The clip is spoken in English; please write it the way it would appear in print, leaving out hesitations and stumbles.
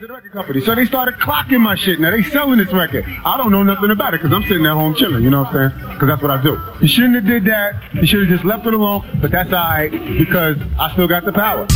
the record company. So they started clocking my shit. Now they selling this record. I don't know nothing about it because I'm sitting at home chilling, you know what I'm saying? Because that's what I do. You shouldn't have did that. You should have just left it alone, but that's all right because I still got the power.